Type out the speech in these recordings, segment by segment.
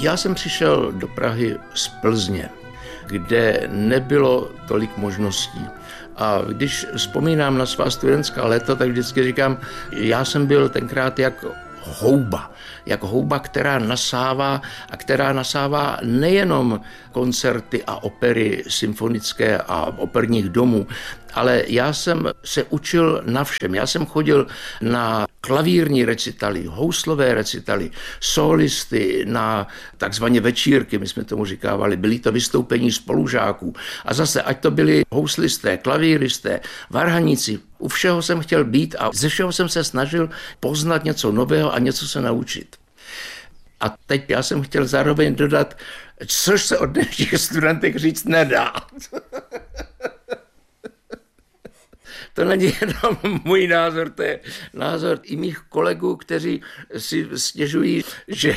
Já jsem přišel do Prahy z Plzně, kde nebylo tolik možností. A když vzpomínám na svá studentská léta, tak vždycky říkám, já jsem byl tenkrát jak houba, která nasává nejenom koncerty a opery symfonické a operních domů, ale já jsem se učil na všem. Já jsem chodil na klavírní recitaly, houslové recitaly, solisty, na takzvané večírky, my jsme tomu říkávali, byly to vystoupení spolužáků. A zase, ať to byli houslisté, klavíristé, varhaníci, u všeho jsem chtěl být a ze všeho jsem se snažil poznat něco nového a něco se naučit. A teď já jsem chtěl zároveň dodat, což se od dnešních studentek říct nedá. To není jenom můj názor, to je názor i mých kolegů, kteří si stěžují, že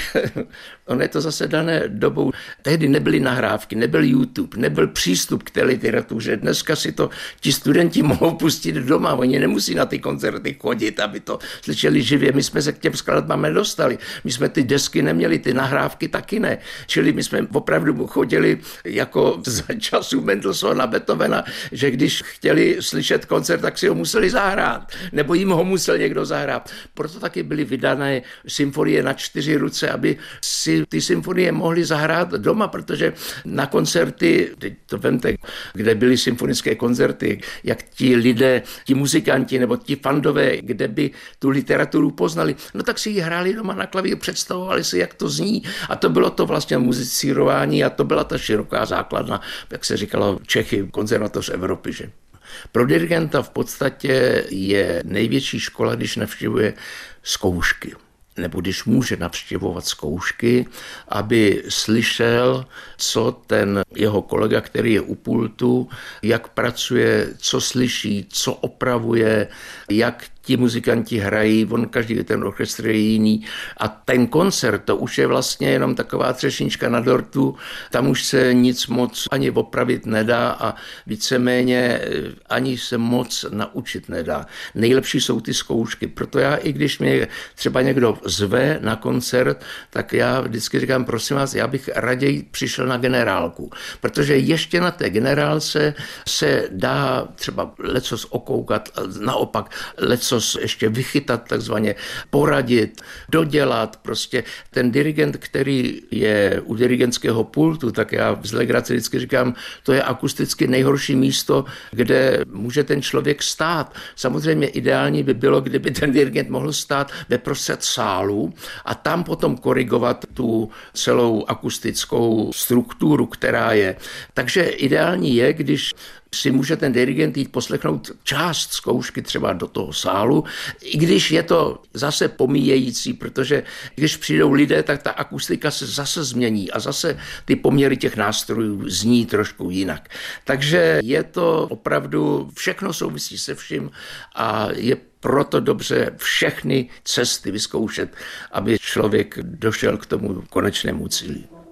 on je to zase dané dobou. Tehdy nebyly nahrávky, nebyl YouTube, nebyl přístup k té literatuře. Dneska si to ti studenti mohou pustit doma, oni nemusí na ty koncerty chodit, aby to slyšeli živě. My jsme se k těm skladbám nedostali. My jsme ty desky neměli, ty nahrávky taky ne. Čili my jsme opravdu chodili jako za časů Mendelssohna, Beethovena, že když chtěli slyšet koncert, tak si ho museli zahrát, nebo jim ho musel někdo zahrát. Proto taky byly vydané symfonie na 4 ruce, aby si ty symfonie mohli zahrát doma, protože na koncerty, teď to vemte, kde byly symfonické koncerty, jak ti lidé, ti muzikanti nebo ti fandové, kde by tu literaturu poznali, no tak si ji hráli doma na klavír, představovali si, jak to zní a to bylo to vlastně muzicírování a to byla ta široká základna, jak se říkalo Čechy, konzervatoř Evropy, že? Pro dirigenta v podstatě je největší škola, když navštěvuje zkoušky, nebo když může navštěvovat zkoušky, aby slyšel, co ten jeho kolega, který je u pultu, jak pracuje, co slyší, co opravuje, jak ti muzikanti hrají, každý ten orchestr je jiný a ten koncert, to už je vlastně jenom taková třešnička na dortu, tam už se nic moc ani opravit nedá a víceméně ani se moc naučit nedá. Nejlepší jsou ty zkoušky, proto já, i když mě třeba někdo zve na koncert, tak já vždycky říkám, prosím vás, já bych raději přišel na generálku, protože ještě na té generálce se dá třeba lecos okoukat, naopak lecos ještě vychytat, takzvaně poradit, dodělat. Prostě ten dirigent, který je u dirigentského pultu, tak já z legrace vždycky říkám, to je akusticky nejhorší místo, kde může ten člověk stát. Samozřejmě ideální by bylo, kdyby ten dirigent mohl stát ve prostřed sálu a tam potom korigovat tu celou akustickou strukturu, která je. Takže ideální je, když si může ten dirigent jít poslechnout část zkoušky třeba do toho sálu, i když je to zase pomíjející, protože když přijdou lidé, tak ta akustika se zase změní a zase ty poměry těch nástrojů zní trošku jinak. Takže je to opravdu, všechno souvisí se vším a je proto dobře všechny cesty vyzkoušet, aby člověk došel k tomu konečnému cíli.